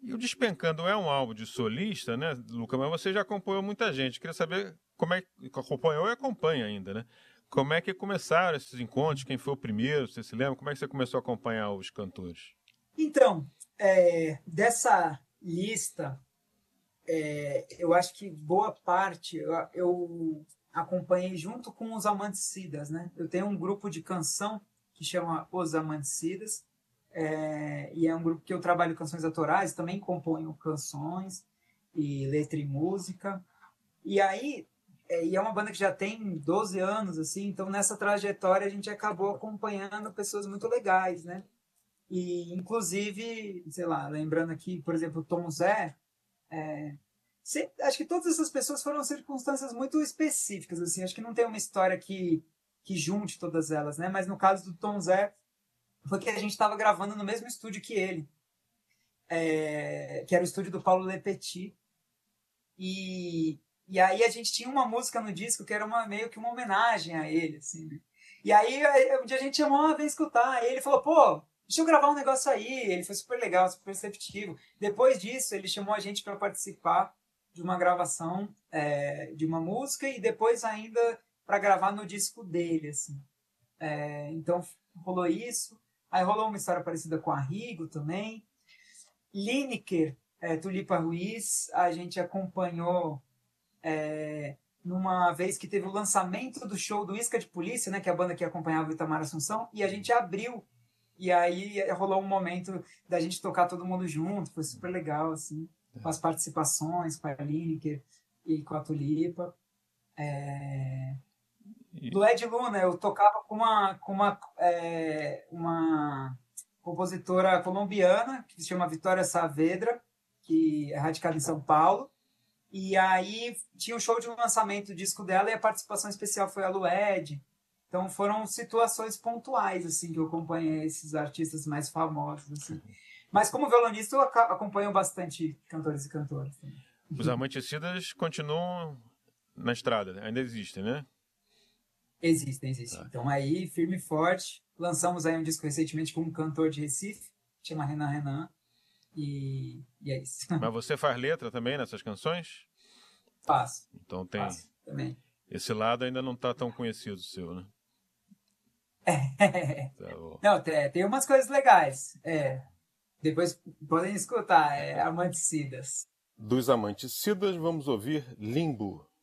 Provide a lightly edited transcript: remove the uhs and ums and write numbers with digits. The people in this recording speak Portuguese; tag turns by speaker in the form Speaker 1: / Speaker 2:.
Speaker 1: E o Despencando é um álbum de solista, né, Luca? Mas você já acompanhou muita gente. Queria saber como é que acompanhou e acompanha ainda, né? Como é que começaram esses encontros? Quem foi o primeiro? Você se lembra? Como é que você começou a acompanhar os cantores?
Speaker 2: Então, dessa lista, eu acho que boa parte eu acompanhei junto com os Amanticidas, né? Eu tenho um grupo de canção que chama Os Amanticidas, e é um grupo que eu trabalho canções autorais, também componho canções e letra e música. E aí, e é uma banda que já tem 12 anos, assim, então nessa trajetória a gente acabou acompanhando pessoas muito legais, né? E, inclusive, sei lá, lembrando aqui, por exemplo, o Tom Zé, acho que todas essas pessoas foram circunstâncias muito específicas, assim, acho que não tem uma história que junte todas elas, né? Mas no caso do Tom Zé, foi que a gente estava gravando no mesmo estúdio que ele, que era o estúdio do Paulo Lepetit, e aí a gente tinha uma música no disco que era meio que uma homenagem a ele, assim, né? E aí um dia a gente chamou uma vez escutar, e ele falou, pô, deixa eu gravar um negócio aí. Ele foi super legal, super receptivo. Depois disso, ele chamou a gente para participar de uma gravação de uma música e depois ainda para gravar no disco dele, assim. Então rolou isso. Aí rolou uma história parecida com a Rigo também. Lineker, Tulipa Ruiz, a gente acompanhou numa vez que teve o lançamento do show do Isca de Polícia, né, que é a banda que acompanhava o Itamar Assunção, e a gente abriu. E aí rolou um momento da gente tocar todo mundo junto, foi super legal, assim, com as participações, com a Lineker e com a Tulipa.
Speaker 1: E,
Speaker 2: Do Ed Luna, eu tocava com uma compositora colombiana, que se chama Vitória Saavedra, que é radicada em São Paulo. E aí tinha o show de lançamento do disco dela e a participação especial foi a Lued. Então foram situações pontuais assim que eu acompanhei esses artistas mais famosos assim. Mas como violonista eu acompanho bastante cantores e cantoras também.
Speaker 1: os Amanticidas continuam na estrada, né? Ainda existem, né?
Speaker 2: Existem, existem.
Speaker 1: Tá.
Speaker 2: Então aí, firme e forte. Lançamos aí um disco recentemente com um cantor de Recife, chama Renan Renan. E é isso.
Speaker 1: Mas você faz letra também nessas canções?
Speaker 2: Faço,
Speaker 1: Então tem.
Speaker 2: faço também.
Speaker 1: Esse lado ainda não está tão conhecido seu, né? Tá bom.
Speaker 2: Não, tem umas coisas legais. Depois podem escutar, Amanticidas.
Speaker 1: Dos Amanticidas, vamos ouvir Limbo.